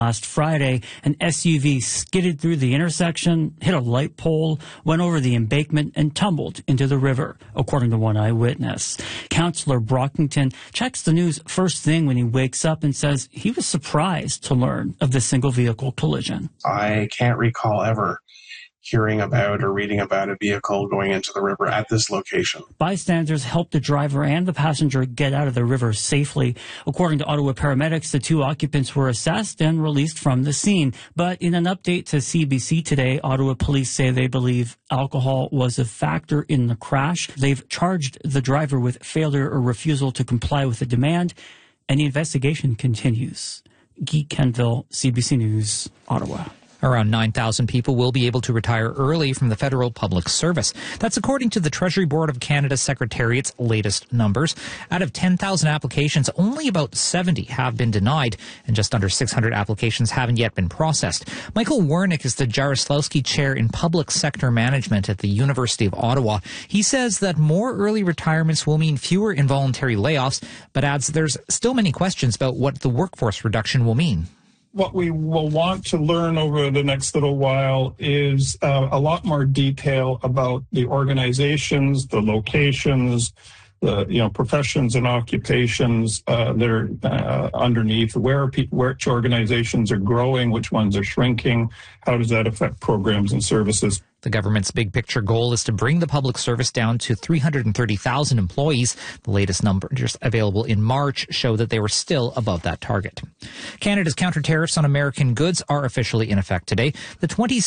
Last Friday, an SUV skidded through the intersection, hit a light pole, went over the embankment, and tumbled into the river, according to one eyewitness. Councillor Brockington checks the news first thing when he wakes up and says he was surprised to learn of the single-vehicle collision. I can't recall ever hearing about or reading about a vehicle going into the river at this location. Bystanders helped the driver and the passenger get out of the river safely. According to Ottawa paramedics, the two occupants were assessed and released from the scene. But in an update to CBC today, Ottawa police say they believe alcohol was a factor in the crash. They've charged the driver with failure or refusal to comply with the demand, and the investigation continues. Guy Kenville, CBC News, Ottawa. Around 9,000 people will be able to retire early from the federal public service. That's according to the Treasury Board of Canada Secretariat's latest numbers. Out of 10,000 applications, only about 70 have been denied, and just under 600 applications haven't yet been processed. Michael Wernick is the Jaroslawski Chair in Public Sector Management at the University of Ottawa. He says that more early retirements will mean fewer involuntary layoffs, but adds there's still many questions about what the workforce reduction will mean. What we will want to learn over the next little while is a lot more detail about the organizations, the locations, the professions and occupations that are underneath. Which organizations are growing, which ones are shrinking? How does that affect programs and services? The government's big picture goal is to bring the public service down to 330,000 employees. The latest numbers available in March show that they were still above that target. Canada's counter-tariffs on American goods are officially in effect today. The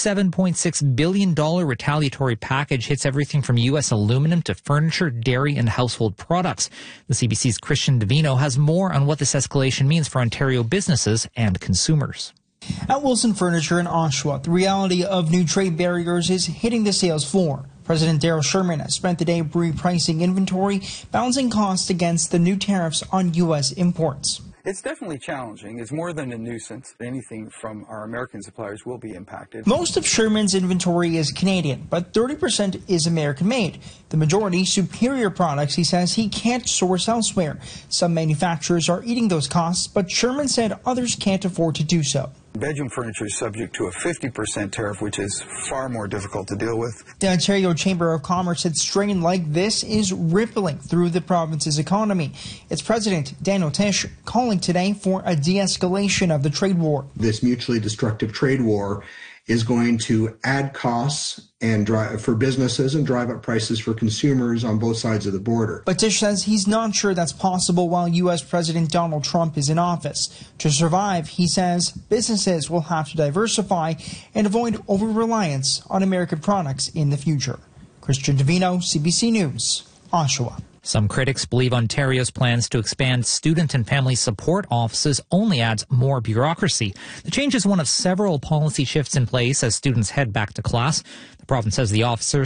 $27.6 billion retaliatory package hits everything from U.S. aluminum to furniture, dairy, and household products. The CBC's Christian Davino has more on what this escalation means for Ontario businesses and consumers. At Wilson Furniture in Oshawa, the reality of new trade barriers is hitting the sales floor. President Daryl Sherman has spent the day repricing inventory, balancing costs against the new tariffs on U.S. imports. It's definitely challenging. It's more than a nuisance. Anything from our American suppliers will be impacted. Most of Sherman's inventory is Canadian, but 30% is American-made. The majority superior products he says he can't source elsewhere. Some manufacturers are eating those costs, but Sherman said others can't afford to do so. Bedroom furniture is subject to a 50% tariff, which is far more difficult to deal with. The Ontario Chamber of Commerce said strain like this is rippling through the province's economy. Its president, Daniel Tisch, calling today for a de-escalation of the trade war. This mutually destructive trade war is going to add costs and drive for businesses and drive up prices for consumers on both sides of the border. But Tisch says he's not sure that's possible while U.S. President Donald Trump is in office. To survive, he says, businesses will have to diversify and avoid over-reliance on American products in the future. Christian Davino, CBC News, Oshawa. Some critics believe Ontario's plans to expand student and family support offices only adds more bureaucracy. The change is one of several policy shifts in place as students head back to class. The province says the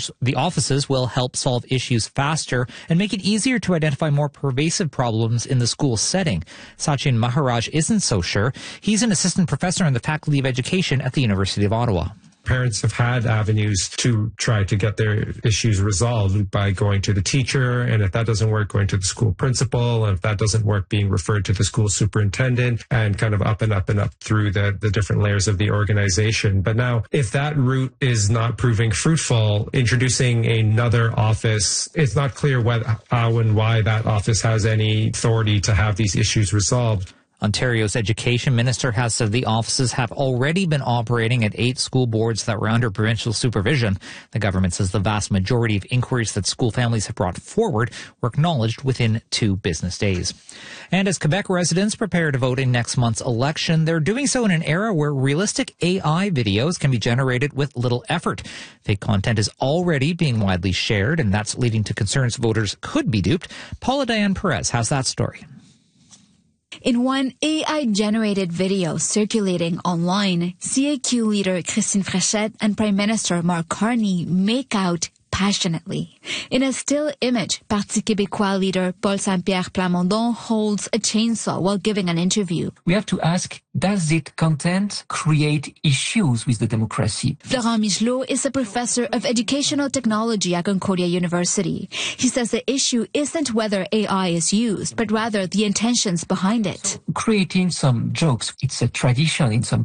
offices will help solve issues faster and make it easier to identify more pervasive problems in the school setting. Sachin Maharaj isn't so sure. He's an assistant professor in the Faculty of Education at the University of Ottawa. Parents have had avenues to try to get their issues resolved by going to the teacher, and if that doesn't work, going to the school principal, and if that doesn't work, being referred to the school superintendent, and kind of up and up and up through the different layers of the organization. But now, if that route is not proving fruitful, introducing another office, it's not clear how and why that office has any authority to have these issues resolved. Ontario's education minister has said the offices have already been operating at 8 school boards that were under provincial supervision. The government says the vast majority of inquiries that school families have brought forward were acknowledged within 2 business days. And as Quebec residents prepare to vote in next month's election, they're doing so in an era where realistic AI videos can be generated with little effort. Fake content is already being widely shared, and that's leading to concerns voters could be duped. Paula Diane Perez has that story. In one AI-generated video circulating online, CAQ leader Christine Fréchette and Prime Minister Mark Carney make out passionately. In a still image, Parti Québécois leader Paul Saint-Pierre Plamondon holds a chainsaw while giving an interview. We have to ask, does it content create issues with the democracy? Florent Michelot is a professor of educational technology at Concordia University. He says the issue isn't whether AI is used, but rather the intentions behind it. So, creating some jokes, it's a tradition in some